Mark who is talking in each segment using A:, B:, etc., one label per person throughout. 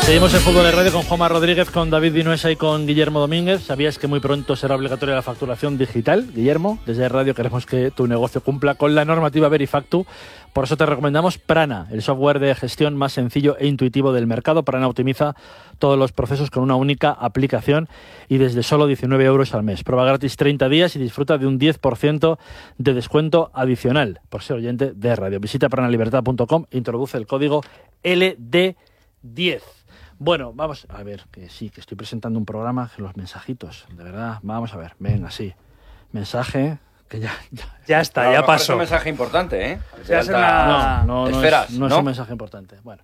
A: Seguimos en Fútbol de Radio con Juanma Rodríguez, con David Vinuesa y con Guillermo Domínguez. ¿Sabías que muy pronto será obligatoria la facturación digital, Guillermo? Desde Radio queremos que tu negocio cumpla con la normativa Verifactu. Por eso te recomendamos Prana, el software de gestión más sencillo e intuitivo del mercado. Prana optimiza todos los procesos con una única aplicación y desde solo 19 euros al mes. Prueba gratis 30 días y disfruta de un 10% de descuento adicional por ser oyente de Radio. Visita pranalibertad.com e introduce el código LD10. Bueno, vamos a ver, que sí, que estoy presentando un programa, que los mensajitos, de verdad, vamos a ver, venga, sí, mensaje, que ya está,
B: pero
A: ya pasó.
B: Es un mensaje importante, ¿eh?
A: No
B: Esperas,
A: es un mensaje importante. Bueno,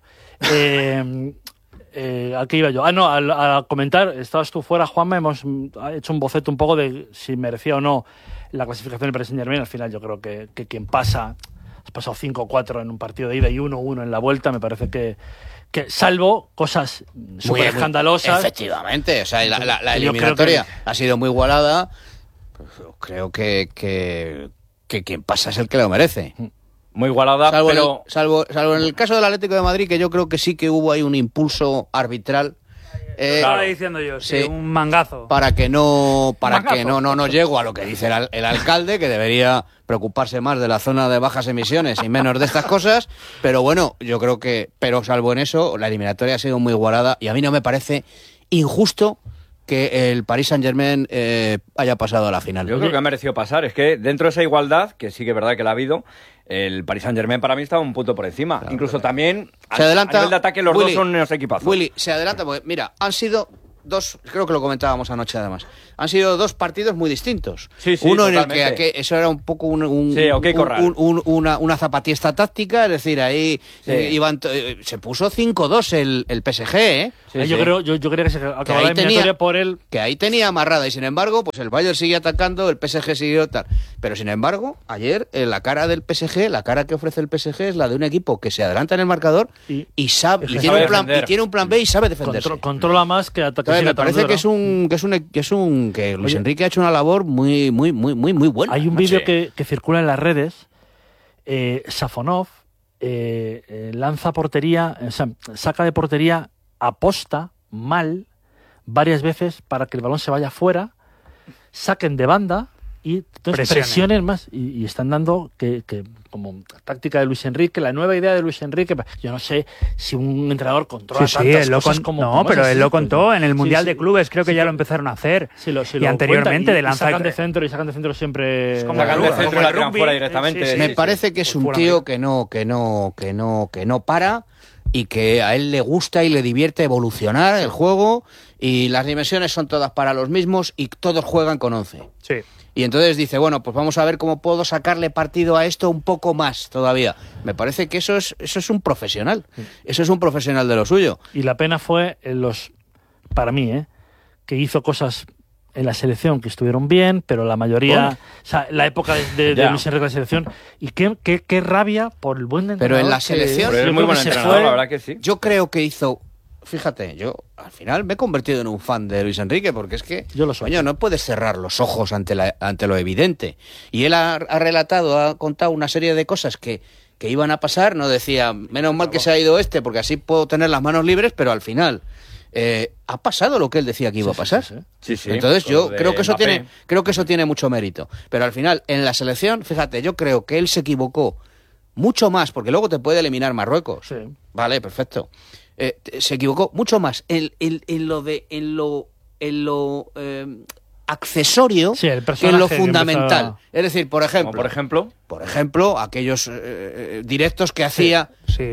A: aquí iba yo. A comentar, estabas tú fuera, Juanma, hemos hecho un boceto un poco de si merecía o no la clasificación del Paris Saint-Germain. Al final yo creo que quien pasa, has pasado 5-4 en un partido de ida y 1-1 en la vuelta, me parece que salvo cosas súper escandalosas.
C: Efectivamente, o sea, la eliminatoria ha sido muy igualada. Pues creo que quien pasa es el que lo merece.
B: Muy igualada,
C: salvo en el caso del Atlético de Madrid, que yo creo que sí que hubo ahí un impulso arbitral.
D: Estaba diciendo yo, sí, un mangazo.
C: Para que no llego a lo que dice el alcalde, que debería preocuparse más de la zona de bajas emisiones y menos de estas cosas. Pero bueno, yo creo que, pero salvo en eso, la eliminatoria ha sido muy igualada y a mí no me parece injusto que el Paris Saint-Germain haya pasado a la final.
B: Yo creo que ha merecido pasar. Es que dentro de esa igualdad, que sí que es verdad que la ha habido, el Paris Saint-Germain para mí está un punto por encima. Claro, incluso también
C: se adelanta,
B: a nivel de ataque los dos son unos equipazos.
C: Willy, se adelanta porque, mira, han sido dos, creo que lo comentábamos anoche además, han sido dos partidos muy distintos.
B: Sí,
C: uno
B: totalmente.
C: En el que eso era un poco una zapatista táctica, es decir, ahí se puso 5-2 el PSG, ¿eh?
A: Sí, yo creo que se acabó la eliminatoria por él.
C: Que ahí tenía amarrada y sin embargo, pues el Bayern sigue atacando, el PSG siguió tal. Pero sin embargo, ayer la cara del PSG, la cara que ofrece el PSG es la de un equipo que se adelanta en el marcador y sabe, y tiene un plan B y sabe defenderse.
A: Controla más que atacar.
C: Me parece que Luis Enrique ha hecho una labor muy buena.
A: Hay un vídeo que circula en las redes. Safonov lanza portería, o sea, saca de portería aposta mal varias veces para que el balón se vaya fuera, saquen de banda y entonces presionen más y están dando que como táctica de Luis Enrique, la nueva idea de Luis Enrique. Yo no sé si un entrenador controla tantas cosas como...
D: No, pero él lo contó en el Mundial de Clubes, creo que ya lo empezaron a hacer.
A: Y
D: anteriormente de lanzar...
A: sacan de centro siempre...
B: Es como sacan de centro y la tiran fuera directamente.
C: Me parece que es un tío que no para y que a él le gusta y le divierte evolucionar el juego y las dimensiones son todas para los mismos y todos juegan con 11.
D: Sí.
C: Y entonces dice, bueno, pues vamos a ver cómo puedo sacarle partido a esto un poco más todavía. Me parece que eso es un profesional. Eso es un profesional de lo suyo.
A: Y la pena fue para mí, que hizo cosas en la selección que estuvieron bien, pero la mayoría... O sea, la época de Luis Enrique en la selección. Y qué rabia por el buen entrenador.
C: Pero en la selección...
B: Es muy buen entrenador, la verdad que sí.
C: Yo creo que hizo... Fíjate, yo al final me he convertido en un fan de Luis Enrique porque es que, coño, no puedes cerrar los ojos ante lo evidente. Y él ha contado una serie de cosas que iban a pasar, no decía, menos mal que se ha ido porque así puedo tener las manos libres, pero al final ha pasado lo que él decía que iba a pasar.
B: Sí.
C: Entonces yo creo que eso tiene mucho mérito. Pero al final, en la selección, fíjate, yo creo que él se equivocó mucho más, porque luego te puede eliminar Marruecos.
A: Sí.
C: Vale, perfecto. Se equivocó mucho más en lo accesorio que en lo fundamental. Es decir, por ejemplo, aquellos directos que hacía.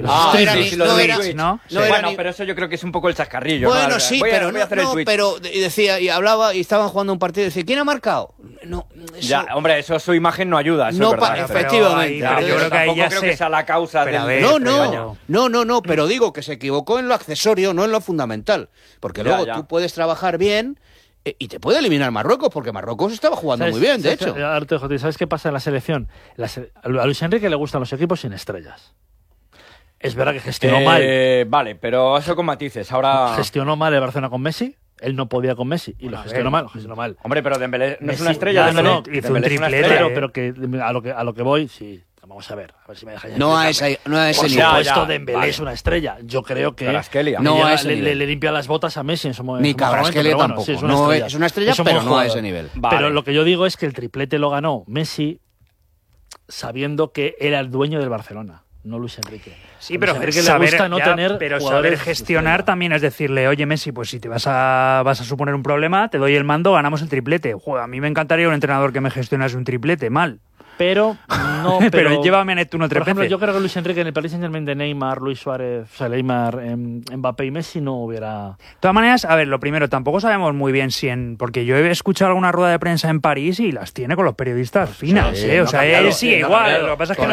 B: Bueno, pero eso yo creo que es un poco el chascarrillo.
C: Bueno, sí, pero decía y hablaba y estaban jugando un partido y decía, ¿quién ha marcado? No, eso...
B: Ya, hombre, eso su imagen no ayuda. Eso
C: no,
B: es verdad,
C: efectivamente.
B: Yo creo que ahí ya creo que esa es la causa del...
C: No, pero digo que se equivocó en lo accesorio, no en lo fundamental. Porque luego tú puedes trabajar bien y te puede eliminar Marruecos, porque Marruecos estaba jugando muy bien, de hecho.
A: ¿Sabes qué pasa en la selección? A Luis Enrique le gustan los equipos sin estrellas. Es verdad que gestionó mal.
B: Vale, pero eso con matices. Ahora
A: gestionó mal el Barcelona con Messi. Él no podía con Messi y lo gestionó mal.
B: Hombre, pero Dembélé no es una estrella.
D: Hizo un triplete.
A: Pero que a lo que voy, sí. Vamos a ver si me dejáis.
C: No a ese
A: Por
C: nivel.
A: supuesto, Dembélé es una estrella. Yo creo que
C: no a ese nivel.
A: Le limpia las botas a Messi en su momento.
C: Ni Kvaratskhelia tampoco.
A: Sí,
C: es una estrella, pero no a ese nivel.
A: Pero lo que yo digo es que el triplete lo ganó Messi sabiendo que era el dueño del Barcelona, no Luis Enrique.
D: Sí, pero
A: saber
D: gestionar también es decirle, oye Messi, pues si te vas a suponer un problema, te doy el mando, ganamos el triplete. Joder, a mí me encantaría un entrenador que me gestionase un triplete, mal.
A: Pero no.
D: pero llévame a Neptuno tres veces.
A: Por ejemplo, yo creo que Luis Enrique en el Paris Saint-Germain de Neymar, Luis Suárez, o sea, Neymar, Mbappé y Messi no hubiera.
D: De todas maneras, a ver, lo primero, tampoco sabemos muy bien si porque yo he escuchado alguna rueda de prensa en París y las tiene con los periodistas finas, o sea, él sigue igual. Lo que pasa es que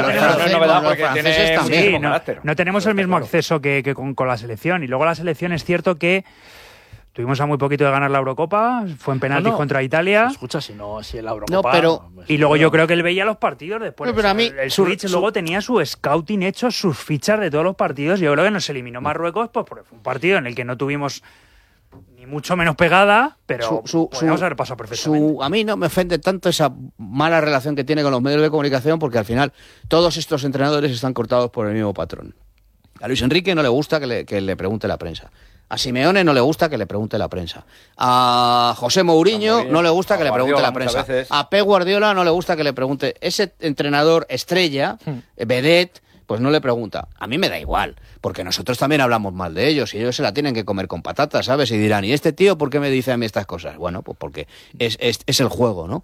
D: no tenemos el mismo acceso que con la selección. Y luego la selección es cierto que estuvimos a muy poquito de ganar la Eurocopa, fue en penaltis contra Italia.
A: Escucha, si la Eurocopa...
D: y luego yo creo que él veía los partidos después.
C: Pero a mí,
D: el Switch luego tenía su scouting hecho, sus fichas de todos los partidos. Yo creo que nos eliminó Marruecos pues porque fue un partido en el que no tuvimos ni mucho menos pegada, pero podemos haber pasado perfectamente.
C: A mí no me ofende tanto esa mala relación que tiene con los medios de comunicación, porque al final todos estos entrenadores están cortados por el mismo patrón. A Luis Enrique no le gusta que le pregunte la prensa. A Simeone no le gusta que le pregunte la prensa. A José Mourinho no le gusta que le pregunte la prensa. A Pep Guardiola no le gusta que le pregunte. Ese entrenador estrella, vedette, pues no le pregunta. A mí me da igual, porque nosotros también hablamos mal de ellos y ellos se la tienen que comer con patatas, ¿sabes? Y dirán, ¿y este tío por qué me dice a mí estas cosas? Bueno, pues porque es el juego, ¿no?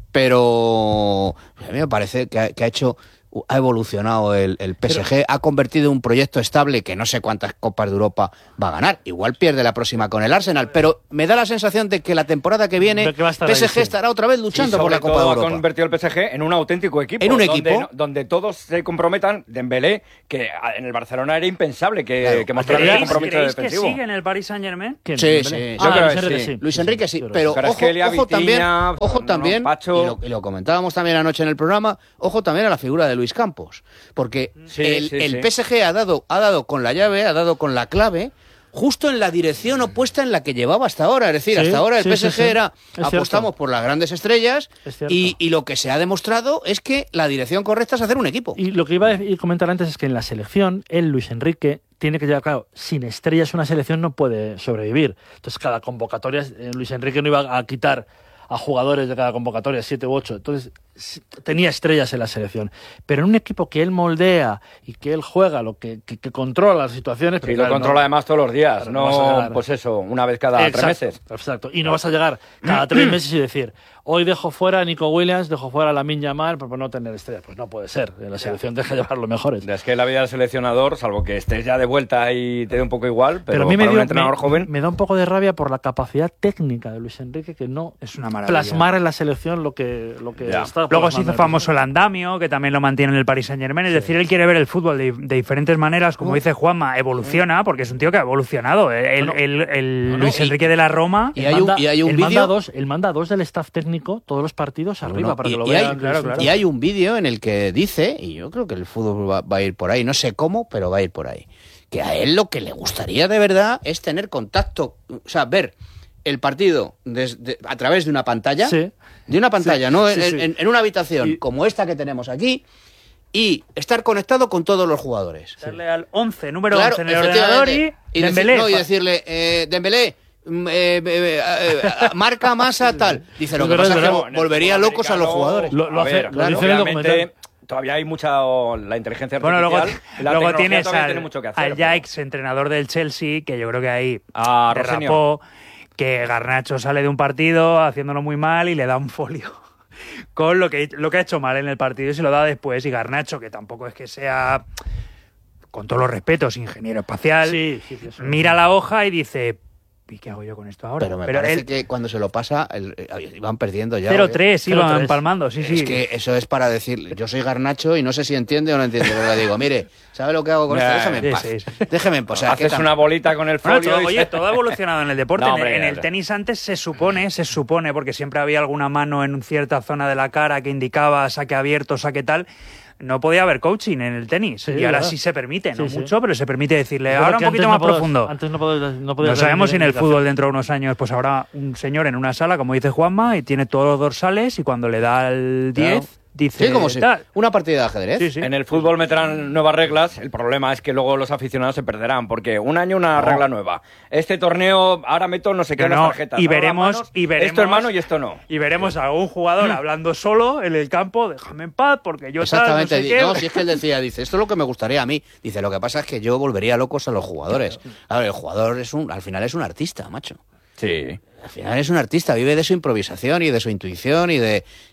C: Pero a mí me parece que ha evolucionado el PSG, ha convertido un proyecto estable que no sé cuántas Copas de Europa va a ganar. Igual pierde la próxima con el Arsenal, pero me da la sensación de que la temporada que viene PSG estará otra vez luchando por la Copa de Europa.
B: Ha convertido el PSG en un auténtico equipo.
C: En un equipo.
B: Donde todos se comprometan. Dembélé, que en el Barcelona era impensable que mostrara ese compromiso defensivo.
D: ¿Creéis que sigue en el Paris Saint-Germain?
C: Sí. Yo creo que sí. Luis Enrique sí, pero ojo también, y lo comentábamos también anoche en el programa, ojo también a la figura de Luis Campos. Porque el PSG ha dado con la llave, ha dado con la clave, justo en la dirección opuesta en la que llevaba hasta ahora. Es decir, hasta ahora el PSG era apostamos por las grandes estrellas y lo que se ha demostrado es que la dirección correcta es hacer un equipo.
A: Y lo que iba a comentar antes es que en la selección, Luis Enrique, tiene que llevar claro, sin estrellas una selección no puede sobrevivir. Entonces cada convocatoria, Luis Enrique no iba a quitar a jugadores de cada convocatoria, 7 u 8. Entonces tenía estrellas en la selección. Pero en un equipo que él moldea y que él juega, que controla las situaciones...
B: Y lo controla además todos los días, pues eso, una vez cada 3 meses.
A: Exacto. Y no vas a llegar cada 3 meses y decir, hoy dejo fuera a Nico Williams, dejo fuera a Lamine Yamal por no tener estrellas. Pues no puede ser. En la selección deja llevar los mejores.
B: Es que la vida del seleccionador, salvo que estés ya de vuelta y te dé un poco igual, pero a mí un entrenador joven...
A: Me da un poco de rabia por la capacidad técnica de Luis Enrique, que no
D: es una maravilla.
A: Plasmar en la selección lo que está.
D: Luego se hizo famoso el andamio, que también lo mantiene en el Paris Saint-Germain. Es decir, él quiere ver el fútbol de diferentes maneras. Como dice Juanma, evoluciona, porque es un tío que ha evolucionado. Luis Enrique de la Roma...
C: Y hay un vídeo...
A: Él manda a 2 del staff técnico todos los partidos arriba para que lo vean.
C: Y hay un vídeo en el que dice, y yo creo que el fútbol va a ir por ahí, no sé cómo, pero va a ir por ahí, que a él lo que le gustaría de verdad es tener contacto, o sea, ver el partido a través de una pantalla, ¿no? En una habitación como esta que tenemos aquí, y estar conectado con todos los jugadores.
D: Darle al 11, número 11 en el ordenador y
C: decirle, Dembélé, marca masa tal. Dice, lo que pasa es que volvería locos a los jugadores.
A: Lo dice en el documental.
B: Todavía hay mucha la inteligencia artificial.
D: Bueno, luego tienes al ya ex entrenador del Chelsea, que yo creo que ahí derrapó, que Garnacho sale de un partido haciéndolo muy mal y le da un folio con lo que ha hecho mal en el partido y se lo da después. Y Garnacho, que tampoco es que sea, con todos los respetos, ingeniero espacial, mira la hoja y dice... ¿Y qué hago yo con esto ahora?
C: Pero me parece que cuando se lo pasa, iban perdiendo ya.
D: 0-3, iban empalmando, sí.
C: Es que eso es para decir, yo soy Garnacho y no sé si entiende o no entiende. Pero le digo, mire, ¿sabe lo que hago con esto? Déjame en paz. Déjeme en paz. O sea,
B: haces una bolita con el folio.
D: Todo ha evolucionado en el deporte. En el tenis antes se supone, porque siempre había alguna mano en cierta zona de la cara que indicaba saque abierto, saque tal. No podía haber coaching en el tenis y ahora sí se permite, no mucho, pero se permite decirle ahora un poquito más profundo.
A: Antes no podía
D: no sabemos si en el fútbol dentro de unos años pues habrá un señor en una sala, como dice Juanma, y tiene todos los dorsales y cuando le da el 10 dice...
C: Sí, como si una partida de ajedrez.
B: Sí. En el fútbol meterán nuevas reglas, el problema es que luego los aficionados se perderán, porque un año una regla nueva. Este torneo, ahora meto no sé qué en las tarjetas.
D: Y veremos...
B: Esto es mano y esto no.
D: Y veremos a algún jugador hablando solo en el campo, déjame en paz, porque yo
C: Exactamente,
D: tal, no sé qué.
C: No, si es que él decía, dice, esto es lo que me gustaría a mí. Dice, lo que pasa es que yo volvería locos a los jugadores. Claro, el jugador al final es un artista, macho.
B: Sí.
C: Al final es un artista, vive de su improvisación y de su intuición y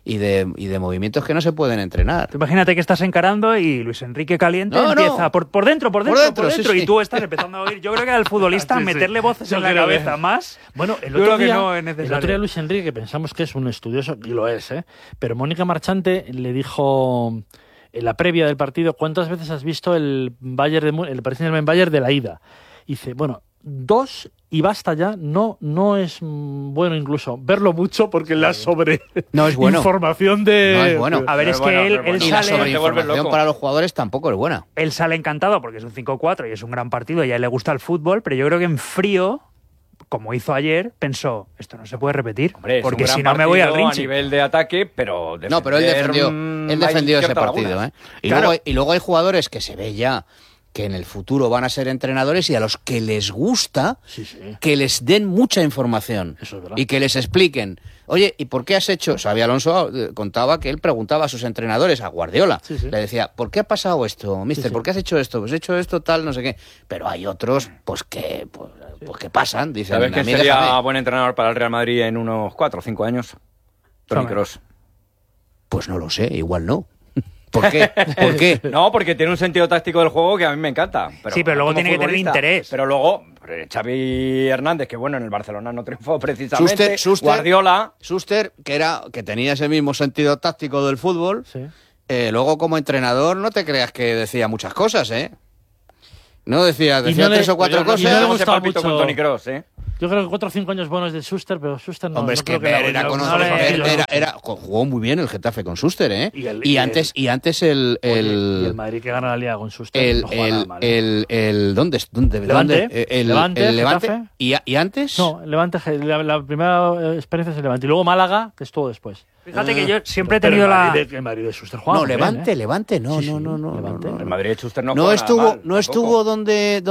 C: de movimientos que no se pueden entrenar.
D: Imagínate que estás encarando y Luis Enrique caliente empieza por dentro, sí. Y tú estás empezando a oír. Yo creo que al futbolista meterle voces en la cabeza más.
A: Bueno, el otro día Luis Enrique, que pensamos que es un estudioso, y lo es, pero Mónica Marchante le dijo en la previa del partido, ¿cuántas veces has visto el Paris Saint-Germain Bayern de la ida? Y dice, bueno, 2 y basta ya, no es bueno incluso verlo mucho porque la
C: no es bueno.
A: Información de...
C: No es bueno.
D: A ver, es que él
C: y
D: sale...
C: la sobreinformación para los jugadores tampoco es buena.
D: Él sale encantado porque es un 5-4 y es un gran partido y a él le gusta el fútbol, pero yo creo que en frío, como hizo ayer, pensó, esto no se puede repetir.
B: Hombre,
D: porque si no me voy al Rinchi.
B: A nivel de ataque, pero
C: pero él defendió ese partido. Y luego hay jugadores que se ve ya que en el futuro van a ser entrenadores y a los que les gusta que les den mucha información.
A: Eso es verdad.
C: Y que les expliquen, oye, ¿y por qué has hecho? Xabi Alonso contaba que él preguntaba a sus entrenadores, a Guardiola, le decía, ¿por qué ha pasado esto, mister? ¿Por qué has hecho esto? Pues he hecho esto, tal, no sé qué. Pero hay otros, pues que pasan, dicen.
B: ¿Sabes que sería buen entrenador para el Real Madrid en unos 4 o 5 años? Toni Kroos.
C: Pues no lo sé, igual no. ¿Por qué?
B: No, porque tiene un sentido táctico del juego que a mí me encanta.
D: Pero luego tiene que tener interés.
B: Pero luego, Xavi Hernández, que bueno, en el Barcelona no triunfó precisamente. Guardiola.
C: Schuster, que tenía ese mismo sentido táctico del fútbol. Sí. Luego como entrenador no te creas que decía muchas cosas, ¿eh? No decía 3 o 4 cosas.
B: Y no le gustaba mucho con Toni Kroos, ¿eh?
A: Yo creo que 4 o 5 años buenos de Schuster, pero Schuster no.
C: Hombre, es que jugó muy bien el Getafe con Schuster, ¿eh? Y antes el
A: y el Madrid que gana la Liga con Schuster.
C: ¿Dónde? El Levante. ¿Y antes?
A: No, el Levante, la primera experiencia es el Levante. Y luego Málaga, que estuvo después.
D: Fíjate que yo siempre he tenido
A: el Madrid de Schuster jugaba.
C: No, Levante, no.
B: El Madrid de Schuster
C: no estuvo donde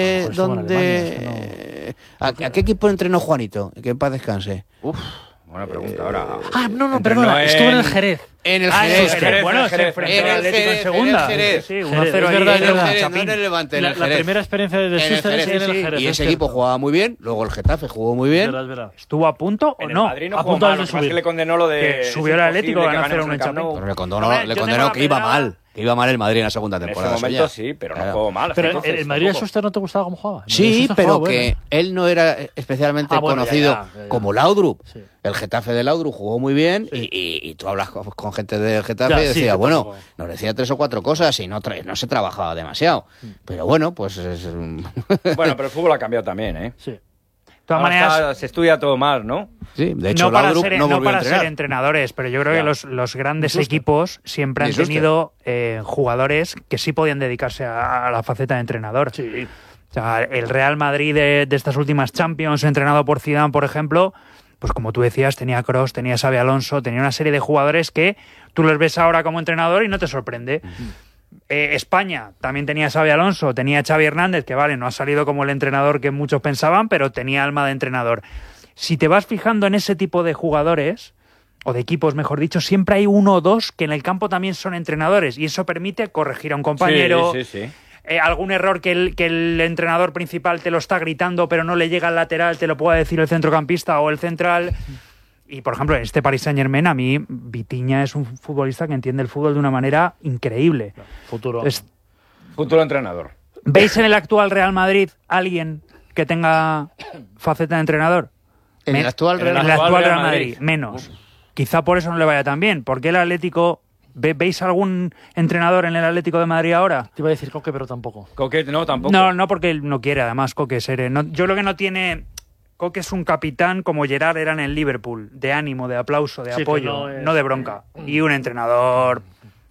C: ¿A qué equipo entrenó Juanito? Que en paz descanse.
B: Buena pregunta ahora.
A: Perdona, estuvo en el Jerez.
C: En el Jerez.
D: Bueno, se enfrentó al Atlético en segunda. Sí, 1-0 ahí.
C: No en el Levante, en el Jerez.
A: La primera experiencia de Schuster es en el Jerez.
C: Y ese equipo jugaba muy bien, luego el Getafe jugó muy bien.
D: ¿Estuvo a punto o no?
B: A punto de subir. Le condenó lo de...
D: Subió el Atlético a ganar un Champions.
C: Pero le condenó que iba mal. Que iba mal el Madrid en la segunda temporada.
B: En ese momento sí, pero no jugó mal.
A: Pero el Madrid de Schuster no te gustaba cómo jugaba.
C: Sí, pero que él no era especialmente conocido como Laudrup. El Getafe de Laudrup jugó muy bien y tú hablas con gente del Getafe y decía, bueno, nos decía 3 o 4 cosas y no se trabajaba demasiado. Pero bueno, pues...
B: Bueno, pero el fútbol ha cambiado también, ¿eh?
D: Sí. De todas maneras,
B: se estudia todo más, ¿no?
C: Sí, de hecho,
D: no para ser entrenadores, pero yo creo que los grandes equipos siempre han tenido jugadores que sí podían dedicarse a la faceta de entrenador.
A: Sí.
D: O sea, el Real Madrid de estas últimas Champions, entrenado por Zidane, por ejemplo, pues como tú decías, tenía Kroos, tenía Xabi Alonso, tenía una serie de jugadores que tú los ves ahora como entrenador y no te sorprende. España también tenía Xabi Alonso, tenía Xavi Hernández, que vale, no ha salido como el entrenador que muchos pensaban, pero tenía alma de entrenador. Si te vas fijando en ese tipo de jugadores, o de equipos, mejor dicho, siempre hay 1 o 2 que en el campo también son entrenadores, y eso permite corregir a un compañero.
B: Sí.
D: Algún error que el entrenador principal te lo está gritando, pero no le llega al lateral, te lo pueda decir el centrocampista o el central. Y, por ejemplo, en este Paris Saint-Germain, a mí, Vitinha es un futbolista que entiende el fútbol de una manera increíble.
B: Futuro entrenador.
D: ¿Veis en el actual Real Madrid alguien que tenga faceta de entrenador?
C: En el actual Real
D: Madrid, menos. Quizá por eso no le vaya tan bien. ¿Por qué el Atlético... ¿Veis algún entrenador en el Atlético de Madrid ahora?
A: Te iba a decir Coque, pero tampoco.
B: Coque, no, tampoco.
D: No, porque él no quiere, además, Coque ser... yo creo que no tiene... Coque es un capitán como Gerrard era en el Liverpool, de ánimo, de aplauso, de apoyo, no de bronca. Y un entrenador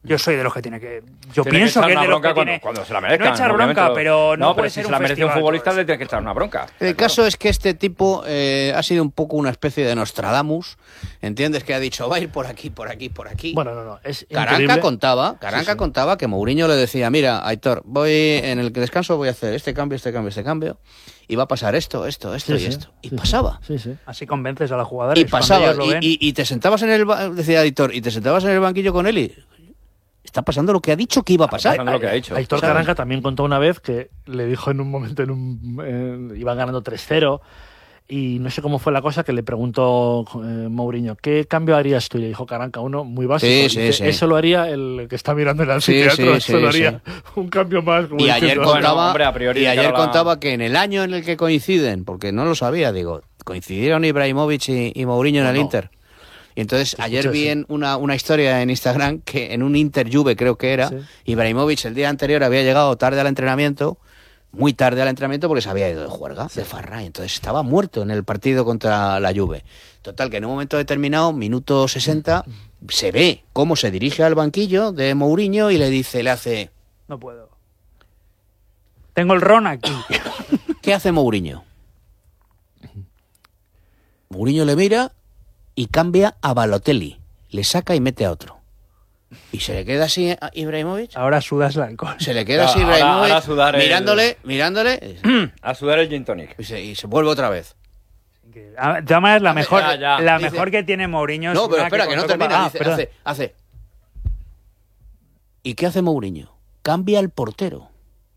D: Yo soy de los que tiene que... Yo pienso que es de los que tiene...
B: Cuando se la merezcan.
D: No echar bronca, pero no puede ser un festival.
B: Si se la merece un futbolista, le tiene que echar una bronca.
C: El caso es que este tipo ha sido un poco una especie de Nostradamus, ¿entiendes? Que ha dicho, va a ir por aquí, por aquí, por aquí.
A: Bueno, no, es
C: Caranca contaba que Mourinho le decía, mira, Aitor, en el descanso voy a hacer este cambio, y va a pasar esto y esto. Y pasaba.
A: Sí.
D: Así convences a la jugadora.
C: Y pasaba. Y te sentabas decía Aitor, y te sentabas en el banquillo con él y... Está pasando lo que ha dicho que iba a pasar.
A: Aitor Caranca también contó una vez que le dijo en un momento, iban ganando 3-0, y no sé cómo fue la cosa, que le preguntó Mourinho, ¿qué cambio harías tú? Y le dijo Caranca, uno muy básico.
C: Sí.
A: Eso lo haría el que está mirando el anfiteatro, eso lo haría un cambio más.
C: Y ayer contaba que en el año en el que coinciden, porque no lo sabía, coincidieron Ibrahimovic y Mourinho en el Inter. Y entonces ayer vi una historia en Instagram que en un Inter Juve creo que era, Ibrahimovic el día anterior había llegado tarde al entrenamiento, muy tarde al entrenamiento porque se había ido de juerga, de farra, y entonces estaba muerto en el partido contra la Juve. Total, que en un momento determinado, minuto 60, se ve cómo se dirige al banquillo de Mourinho y le hace...
D: No puedo. Tengo el ron aquí.
C: ¿Qué hace Mourinho? Mourinho le mira... y cambia a Balotelli, le saca y mete a otro. Y se le queda así a Ibrahimovic.
D: Ahora sudas el alcohol.
C: Se le queda así a Ibrahimovic, mirándole.
B: A sudar el gin tonic.
C: Y se vuelve otra vez.
D: De todas maneras, la mejor que tiene Mourinho...
C: No, pero espera, que no termina. Hace. ¿Y qué hace Mourinho? Cambia al portero.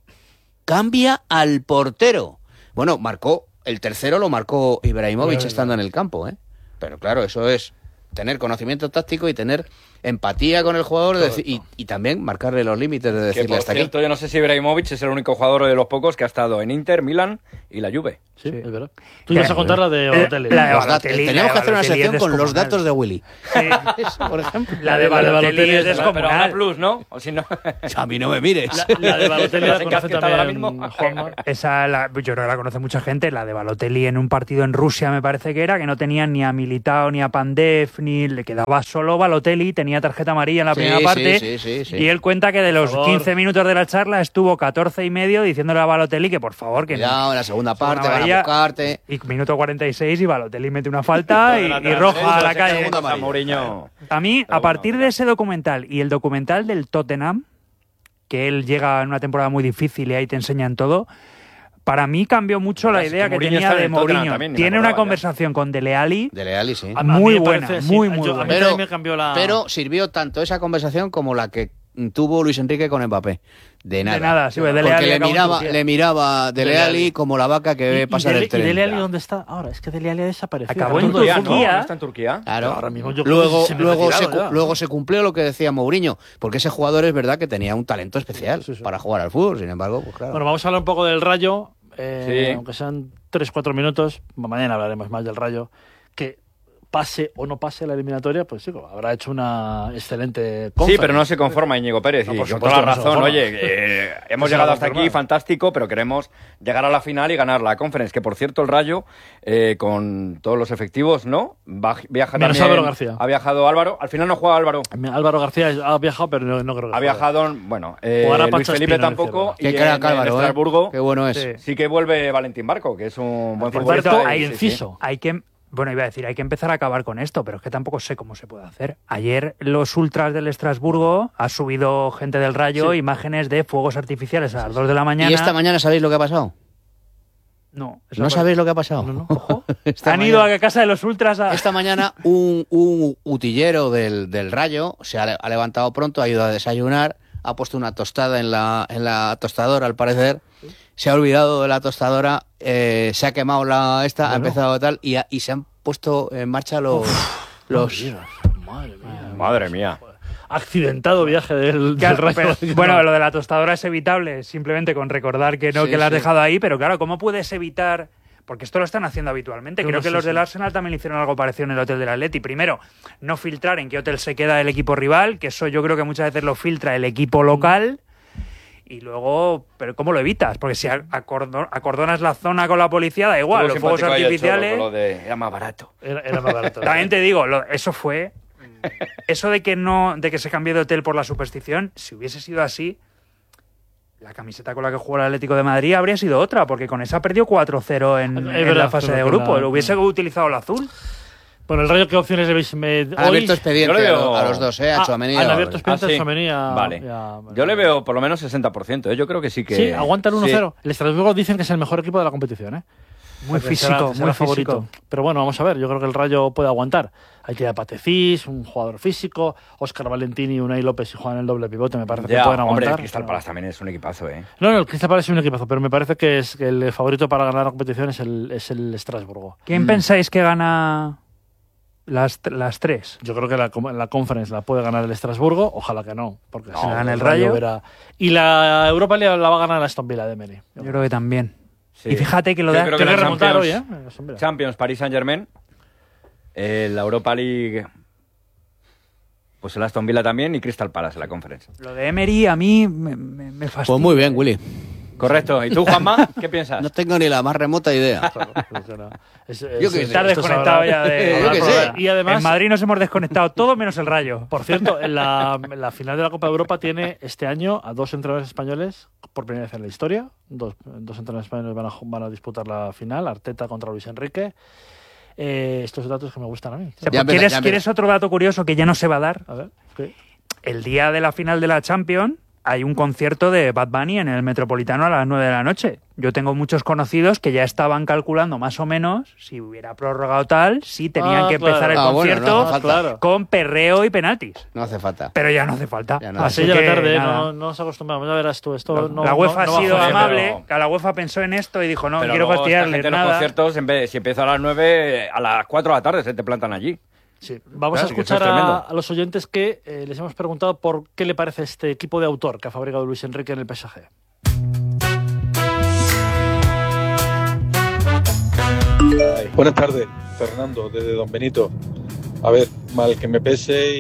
C: Bueno, el tercero lo marcó Ibrahimovic estando en el campo, ¿eh? Pero claro, eso es tener conocimiento táctico y tener empatía con el jugador y también marcarle los límites de decirle hasta aquí.
B: Yo no sé si Ibrahimovic es el único jugador de los pocos que ha estado en Inter, Milan y la Juve.
A: Sí, es verdad. Tú ibas a contar la de Balotelli.
C: Teníamos que hacer una sección con los datos de Willy.
D: Sí.
C: Por ejemplo.
D: La de Balotelli es descomunal.
B: Pero ahora plus, ¿no? O si no...
C: A mí no me mires.
A: La de Balotelli la conoce también Juanma.
D: Yo creo que la conoce mucha gente. La de Balotelli en un partido en Rusia, me parece que era, que no tenía ni a Militao ni a Pandev, ni le quedaba solo Balotelli, tenía tarjeta amarilla en la primera parte.
C: Sí.
D: Y él cuenta que de los 15 minutos de la charla estuvo 14 y medio diciéndole a Balotelli que por favor, que
C: no. En la segunda parte van a buscarte.
D: Y minuto 46 y Balotelli mete una falta y roja a la calle. A mí, a partir de ese documental y el documental del Tottenham, que él llega en una temporada muy difícil y ahí te enseñan todo, para mí cambió mucho la idea que tenía de Mourinho. Tiene una conversación con Dele Alli.
C: Sí.
D: Muy buena, muy buena.
C: Pero sirvió tanto esa conversación como la que tuvo Luis Enrique con Mbappé. De nada.
D: Sí, Dele Alli
C: le miraba Dele Alli como la vaca que ve pasar el tren.
A: ¿Y Dele Alli dónde está ahora? Es que Dele Alli ha desaparecido.
D: Acabó en Turquía.
B: ¿No? ¿Está en Turquía?
C: Claro.
A: Ahora mismo
C: Luego se cumplió lo que decía Mourinho, porque ese jugador es verdad que tenía un talento especial para jugar al fútbol, sin embargo, pues claro.
A: Bueno, vamos a hablar un poco del Rayo, aunque sean 3-4 minutos. Mañana hablaremos más del Rayo. Que pase o no pase la eliminatoria, pues sí, habrá hecho una excelente conferencia.
B: Sí, pero no se conforma Íñigo Pérez, y con toda la razón. Oye, hemos llegado hasta aquí, fantástico, pero queremos llegar a la final y ganar la Conference, que por cierto el Rayo, con todos los efectivos, ¿no? Viaja
A: menos
B: también,
A: Álvaro García.
B: Ha viajado Álvaro, al final no juega Álvaro.
A: Álvaro García ha viajado, pero no creo que
B: ha viajado, bueno, Luis Felipe tampoco, y
C: en
B: Estrasburgo,
C: qué bueno es.
B: Sí que vuelve Valentín Barco, que es un buen futbolista.
D: Hay inciso. Bueno, iba a decir, hay que empezar a acabar con esto, pero es que tampoco sé cómo se puede hacer. Ayer los ultras del Estrasburgo, ha subido gente del Rayo imágenes de fuegos artificiales a las 2 de la mañana.
C: ¿Y esta mañana sabéis lo que ha pasado?
D: No.
C: ¿No sabéis lo que ha pasado?
D: No. Ojo. Han ido a casa de los ultras a...
C: Esta mañana un utillero del Rayo se ha levantado pronto, ha ido a desayunar, ha puesto una tostada en la tostadora, al parecer. Se ha olvidado de la tostadora, se ha quemado ha empezado tal, y se han puesto en marcha los...
B: Madre mía.
A: Accidentado viaje del Rayo.
D: Bueno, lo de la tostadora es evitable, simplemente con recordar que no, que la has dejado ahí, pero claro, ¿cómo puedes evitar...? Porque esto lo están haciendo habitualmente. Creo que los del Arsenal también hicieron algo parecido en el hotel del Atleti. Primero, no filtrar en qué hotel se queda el equipo rival, que eso yo creo que muchas veces lo filtra el equipo local. Y luego, ¿pero cómo lo evitas? Porque si acordonas la zona con la policía, da igual, los fuegos artificiales...
B: Era más barato.
A: Era más barato.
D: También te digo, eso fue Eso de que se cambió de hotel por la superstición, si hubiese sido así, la camiseta con la que jugó el Atlético de Madrid habría sido otra, porque con esa perdió 4-0 en la fase de grupo. Lo hubiese utilizado el azul.
A: Bueno, el Rayo, ¿qué opciones le veis?
C: Han abierto expediente a los dos, a Tchouaméni.
A: Han abierto expediente a Tchouaméni.
B: Vale. Yo le veo por lo menos 60%. Yo creo que sí que...
A: Sí, aguanta el 1-0. El Estrasburgo dicen que es el mejor equipo de la competición, ¿eh?
D: Muy físico, muy favorito.
A: Pero bueno, vamos a ver. Yo creo que el Rayo puede aguantar. Hay que ir a Patecís, un jugador físico. Óscar Valentini, Unai López y juegan el doble pivote. Me parece que pueden aguantar.
B: Hombre, el Crystal Palace también es un equipazo, ¿eh?
A: No, el Crystal Palace es un equipazo, pero me parece que el favorito para ganar la competición es el Estrasburgo.
D: ¿Quién pensáis que gana las tres?
A: Yo creo que la Conference la puede ganar el Estrasburgo. Ojalá que no, porque
D: si gana el Rayo.
A: Y la Europa League la va a ganar la Aston Villa de Emery.
D: Yo creo que también. Sí. Y fíjate que lo da...
B: Creo que remontar hoy, ¿eh? Champions, Paris Saint-Germain, la Europa League, pues el Aston Villa también y Crystal Palace, la Conference.
D: Lo de Emery a mí me fastidia.
C: Pues muy bien, Willy.
B: Correcto. ¿Y tú, Juanma? ¿Qué piensas?
C: No tengo ni la más remota idea.
D: Yo que estar desconectado ya de...
C: Yo que sé.
A: Y además,
D: en Madrid nos hemos desconectado todo menos el Rayo.
A: Por cierto, en la final de la Copa de Europa tiene este año a 2 entrenadores españoles por primera vez en la historia. Dos entrenadores españoles van a disputar la final. Arteta contra Luis Enrique. Estos datos que me gustan a mí.
D: O sea, ¿quieres otro dato curioso que ya no se va a dar?
A: A ver, ¿qué?
D: El día de la final de la Champions hay un concierto de Bad Bunny en el Metropolitano a las 9 de la noche. Yo tengo muchos conocidos que ya estaban calculando más o menos si hubiera prorrogado tal, si tenían que empezar el concierto con perreo y penaltis.
C: No hace falta.
D: Pero ya no hace falta.
A: A las 6 de la tarde no nos acostumbramos. Ya verás tú, esto no.
D: La UEFA ha sido amable, la UEFA pensó en esto y dijo, no quiero fastidiarles nada.
B: Los conciertos, si empieza a las 9, a las 4 de la tarde se te plantan allí.
A: Sí. Vamos a escuchar a los oyentes que les hemos preguntado por qué le parece este equipo de autor que ha fabricado Luis Enrique en el PSG.
E: Buenas tardes, Fernando, desde Don Benito. A ver, mal que me pese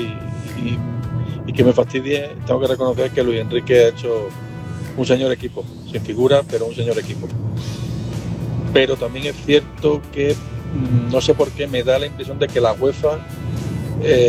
E: y que me fastidie, tengo que reconocer que Luis Enrique ha hecho un señor equipo, sin figura, pero un señor equipo. Pero también es cierto que no sé por qué me da la impresión de que la UEFA